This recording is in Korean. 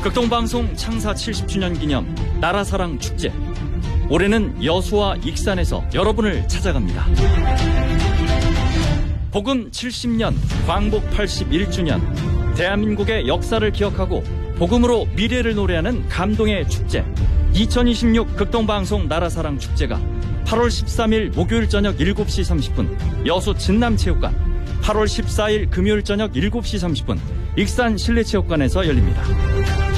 극동방송 창사 70주년 기념 나라사랑 축제. 올해는 여수와 익산에서 여러분을 찾아갑니다. 복음 70년, 광복 81주년, 대한민국의 역사를 기억하고 복음으로 미래를 노래하는 감동의 축제. 2026 극동방송 나라사랑 축제가 8월 13일 목요일 저녁 7시 30분 여수 진남체육관, 8월 14일 금요일 저녁 7시 30분 익산 실내체육관에서 열립니다.